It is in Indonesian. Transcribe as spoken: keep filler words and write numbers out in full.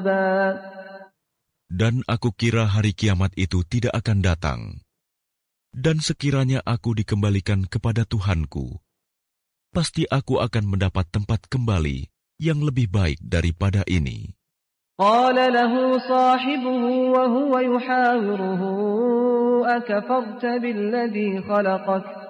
Dan aku kira hari kiamat itu tidak akan datang. Dan sekiranya aku dikembalikan kepada Tuhanku, pasti aku akan mendapat tempat kembali yang lebih baik daripada ini. قال له صاحبه وهو يحاوره أكفرت بالذي خلقك